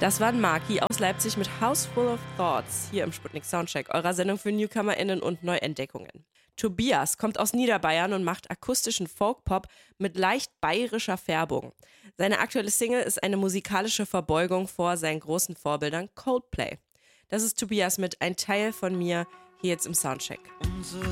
Das waren Maki aus Leipzig mit House Full of Thoughts hier im Sputnik Soundcheck, eurer Sendung für NewcomerInnen und Neuentdeckungen. Tobias kommt aus Niederbayern und macht akustischen Folk-Pop mit leicht bayerischer Färbung. Seine aktuelle Single ist eine musikalische Verbeugung vor seinen großen Vorbildern Coldplay. Das ist Tobias mit Ein Teil von mir hier jetzt im Soundcheck.